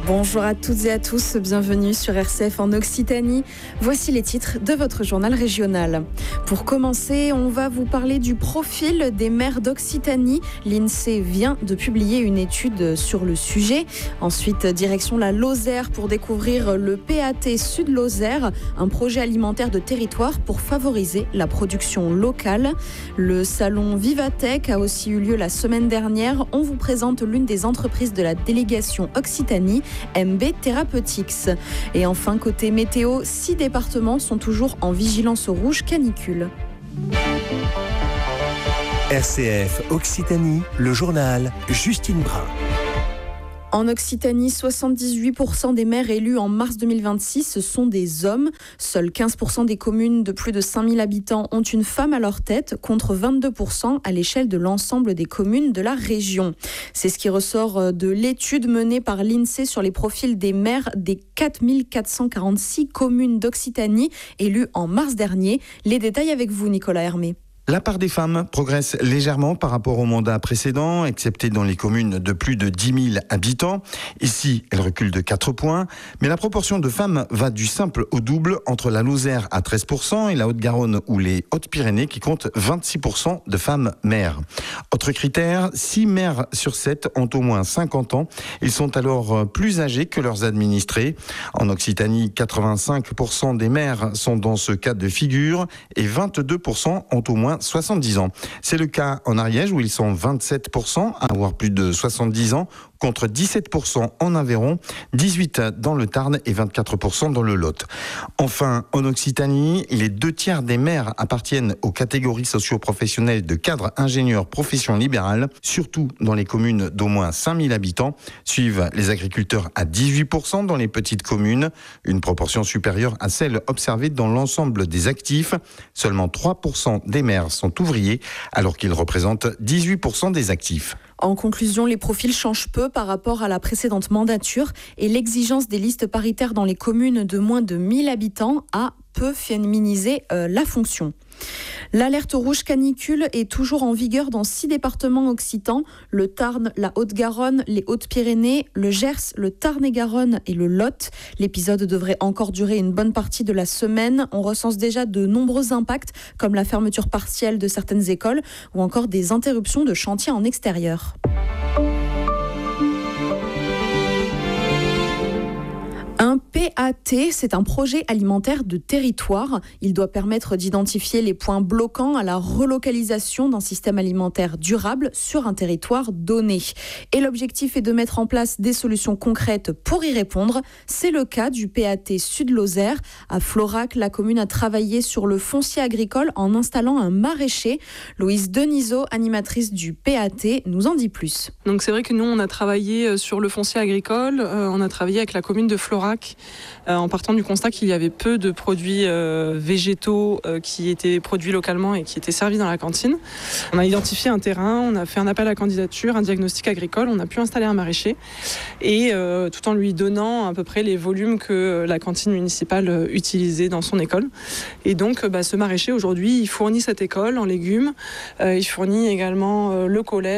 Bonjour à toutes et à tous, bienvenue sur RCF en Occitanie. Voici les titres de votre journal régional. Pour commencer, on va vous parler du profil des maires d'Occitanie. L'INSEE vient de publier une étude sur le sujet. Ensuite, direction la Lozère pour découvrir le PAT Sud-Lozère, un projet alimentaire de territoire pour favoriser la production locale. Le salon Vivatech a aussi eu lieu la semaine dernière. On vous présente l'une des entreprises de la délégation Occitanie, MB Therapeutics. Et enfin, côté météo, 6 départements sont toujours en vigilance rouge canicule. RCF Occitanie, le journal Justine Brun. En Occitanie, 78% des maires élus en mars 2026 sont des hommes. Seuls 15% des communes de plus de 5000 habitants ont une femme à leur tête, contre 22% à l'échelle de l'ensemble des communes de la région. C'est ce qui ressort de l'étude menée par l'INSEE sur les profils des maires des 4446 communes d'Occitanie élues en mars dernier. Les détails avec vous, Nicolas Hermé. La part des femmes progresse légèrement par rapport au mandat précédent, excepté dans les communes de plus de 10 000 habitants. Ici, elle recule de 4 points. Mais la proportion de femmes va du simple au double entre la Lozère à 13% et la Haute-Garonne ou les Hautes-Pyrénées qui comptent 26% de femmes maires. Autre critère, 6 maires sur 7 ont au moins 50 ans. Ils sont alors plus âgés que leurs administrés. En Occitanie, 85% des maires sont dans ce cas de figure et 22% ont au moins 70 ans. C'est le cas en Ariège où ils sont 27% à avoir plus de 70 ans contre 17% en Aveyron, 18% dans le Tarn et 24% dans le Lot. Enfin, en Occitanie, les 2/3 des maires appartiennent aux catégories socio-professionnelles de cadres ingénieurs profession libérale, surtout dans les communes d'au moins 5000 habitants. Suivent les agriculteurs à 18% dans les petites communes, une proportion supérieure à celle observée dans l'ensemble des actifs. Seulement 3% des maires sont ouvriers, alors qu'ils représentent 18% des actifs. En conclusion, les profils changent peu par rapport à la précédente mandature et l'exigence des listes paritaires dans les communes de moins de 1000 habitants a peu féminisé la fonction. L'alerte rouge canicule est toujours en vigueur dans 6 départements occitans, le Tarn, la Haute-Garonne, les Hautes-Pyrénées, le Gers, le Tarn-et-Garonne et le Lot. L'épisode devrait encore durer une bonne partie de la semaine. On recense déjà de nombreux impacts comme la fermeture partielle de certaines écoles ou encore des interruptions de chantiers en extérieur. Un PAT, c'est un projet alimentaire de territoire. Il doit permettre d'identifier les points bloquants à la relocalisation d'un système alimentaire durable sur un territoire donné. Et l'objectif est de mettre en place des solutions concrètes pour y répondre. C'est le cas du PAT Sud-Lozère. À Florac, la commune a travaillé sur le foncier agricole en installant un maraîcher. Louise Denisot, animatrice du PAT, nous en dit plus. Donc c'est vrai que nous, on a travaillé sur le foncier agricole. On a travaillé avec la commune de Florac en partant du constat qu'il y avait peu de produits végétaux qui étaient produits localement et qui étaient servis dans la cantine. On a identifié un terrain, on a fait un appel à candidature, un diagnostic agricole, on a pu installer un maraîcher et tout en lui donnant à peu près les volumes que la cantine municipale utilisait dans son école. Et donc ce maraîcher aujourd'hui, il fournit cette école en légumes, il fournit également le collège,